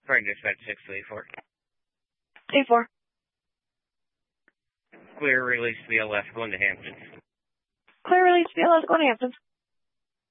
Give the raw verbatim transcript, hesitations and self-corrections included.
Right, dispatch six eight four. eight four. Clear release V L S going to Hamptons. Clear release, V L S going to Hamptons.